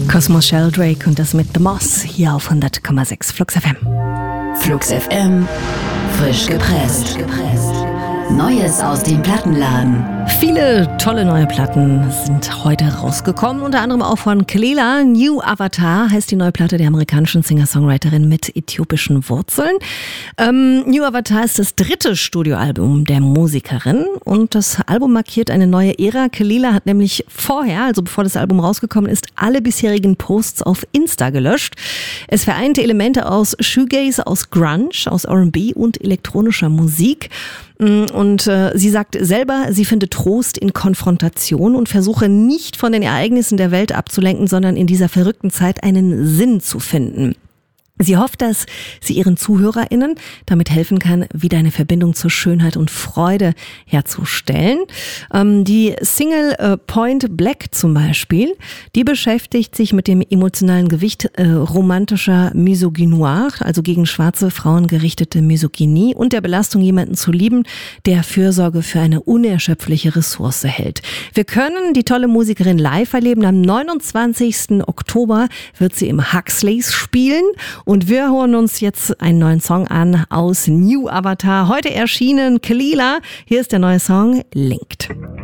Cosmo Sheldrake und das mit The Moss hier auf 100,6 Flux FM. Flux FM, frisch gepresst. Neues aus dem Plattenladen. Viele tolle neue Platten sind heute rausgekommen, unter anderem auch von Kelela. New Avatar heißt die neue Platte der amerikanischen Singer-Songwriterin mit äthiopischen Wurzeln. New Avatar ist das 3. Studioalbum der Musikerin und das Album markiert eine neue Ära. Kelela hat nämlich vorher, also bevor das Album rausgekommen ist, alle bisherigen Posts auf Insta gelöscht. Es vereinte Elemente aus Shoegaze, aus Grunge, aus R&B und elektronischer Musik. Und sie sagt selber, sie finde Trost in Konfrontation und versuche nicht von den Ereignissen der Welt abzulenken, sondern in dieser verrückten Zeit einen Sinn zu finden. Sie hofft, dass sie ihren ZuhörerInnen damit helfen kann, wieder eine Verbindung zur Schönheit und Freude herzustellen. Die Single Point Black zum Beispiel, die beschäftigt sich mit dem emotionalen Gewicht romantischer Misogynoir, also gegen schwarze Frauen gerichtete Misogynie und der Belastung, jemanden zu lieben, der Fürsorge für eine unerschöpfliche Ressource hält. Wir können die tolle Musikerin live erleben. Am 29. Oktober wird sie im Huxleys spielen. Und wir hören uns jetzt einen neuen Song an aus New Avatar. Heute erschienen Kelela. Hier ist der neue Song Linked.